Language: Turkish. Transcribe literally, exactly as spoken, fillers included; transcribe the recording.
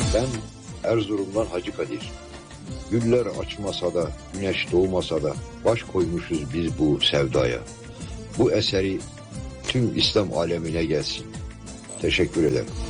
Ben Erzurum'dan Hacı Kadir. Güller açmasa da, güneş doğmasa da baş koymuşuz biz bu sevdaya. Bu eseri tüm İslam alemine gelsin. Teşekkür ederim.